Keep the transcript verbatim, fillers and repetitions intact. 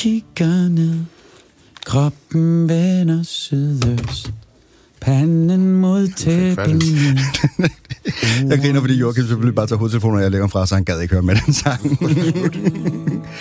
kigger ned, kroppen vender sydøst, panden mod tæppingen. Jeg griner, fordi Joachim selvfølgelig bare tager hovedtelefonen, og jeg lægger fra, så han gad ikke høre med den sang.